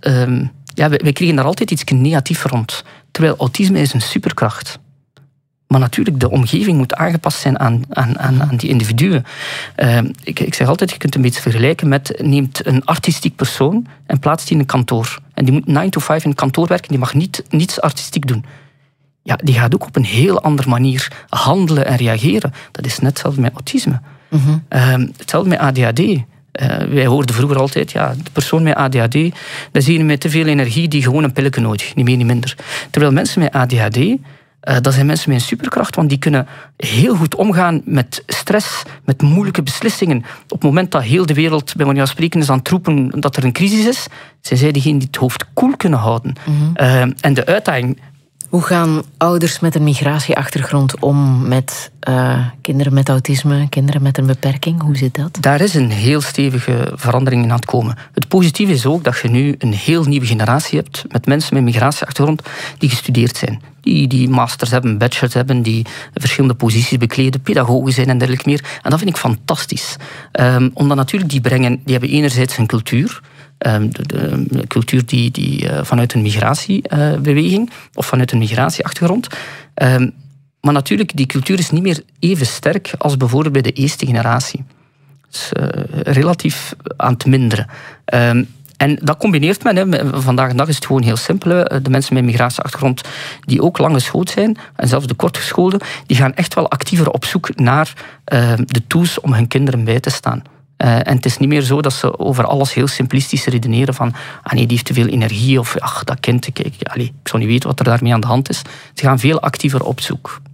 wij kregen daar altijd iets negatiefs rond. Terwijl autisme is een superkracht. Maar natuurlijk, de omgeving moet aangepast zijn aan die individuen. Ik zeg altijd, je kunt een beetje vergelijken met... neemt een artistiek persoon en plaatst die in een kantoor. En die moet 9 to 5 in een kantoor werken, die mag niets artistiek doen. Ja, die gaat ook op een heel andere manier handelen en reageren. Dat is net hetzelfde met autisme. Mm-hmm. Hetzelfde met ADHD. Wij hoorden vroeger altijd, de persoon met ADHD, dat is iemand met te veel energie die gewoon een pilletje nodig, niet meer, niet minder. Terwijl mensen met ADHD, dat zijn mensen met een superkracht, want die kunnen heel goed omgaan met stress, met moeilijke beslissingen. Op het moment dat heel de wereld, bij manier van spreken, is aan het roepen dat er een crisis is, zijn zij diegenen die het hoofd koel kunnen houden. Mm-hmm. En de uitdaging... Hoe gaan ouders met een migratieachtergrond om met kinderen met autisme, kinderen met een beperking? Hoe zit dat? Daar is een heel stevige verandering in aan het komen. Het positieve is ook dat je nu een heel nieuwe generatie hebt met mensen met migratieachtergrond die gestudeerd zijn. Die masters hebben, bachelors hebben, die verschillende posities bekleden, pedagogen zijn en dergelijke meer. En dat vind ik fantastisch. Omdat natuurlijk die hebben enerzijds een cultuur, de cultuur die vanuit een migratiebeweging of vanuit een migratieachtergrond. Maar natuurlijk, die cultuur is niet meer even sterk als bijvoorbeeld bij de eerste generatie. Dus relatief aan het minderen. En dat combineert men. Vandaag de dag is het gewoon heel simpel. De mensen met migratieachtergrond die ook lang geschoold zijn, en zelfs de kortgeschoolden, die gaan echt wel actiever op zoek naar de tools om hun kinderen bij te staan. En het is niet meer zo dat ze over alles heel simplistisch redeneren van die heeft te veel energie of dat kind, ik zou niet weten wat er daarmee aan de hand is. Ze gaan veel actiever op zoek.